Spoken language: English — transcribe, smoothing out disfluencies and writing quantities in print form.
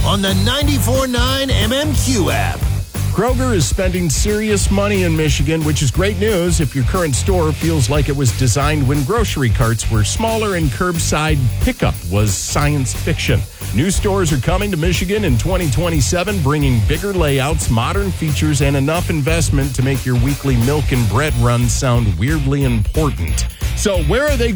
on the 94.9 MMQ app. Kroger is spending serious money in Michigan, which is great news if your current store feels like it was designed when grocery carts were smaller and curbside pickup was science fiction. New stores are coming to Michigan in 2027, bringing bigger layouts, modern features, and enough investment to make your weekly milk and bread run sound weirdly important. So where are they